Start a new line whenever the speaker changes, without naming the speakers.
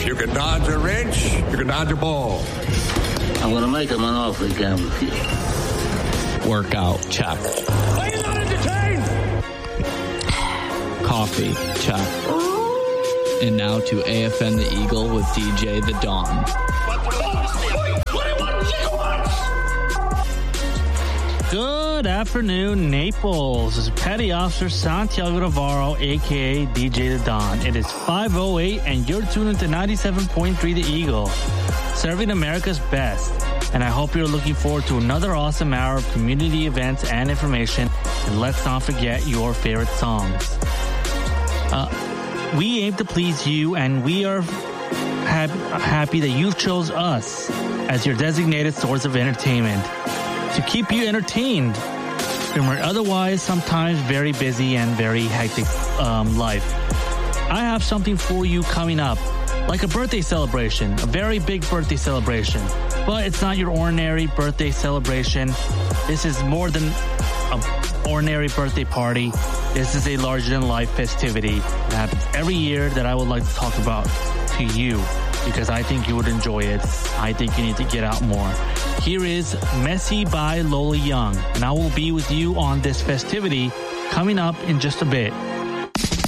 You can dodge a wrench, you can dodge a ball.
I'm going to make him an offer again with you.
Workout, check.
Are you not entertained?
Coffee, check. And now to AFN the Eagle with DJ The Don.
Good afternoon, Naples. This is Petty Officer Santiago Navarro, a.k.a. DJ The Don. It is 5:08, and you're tuned into 97.3 The Eagle, serving America's best. And I hope you're looking forward to another awesome hour of community events and information. And let's not forget your favorite songs. We aim to please you, and we are happy that you chose us as your designated source of entertainment to keep you entertained in our otherwise sometimes very busy and very hectic life. I have something for you coming up, like a birthday celebration, a very big birthday celebration. But it's not your ordinary birthday celebration. This is more than an ordinary birthday party. This is a larger-than-life festivity that happens every year that I would like to talk about to you because I think you would enjoy it. I think you need to get out more. Here is Messy by Lola Young, and I will be with you on this festivity coming up in just a bit.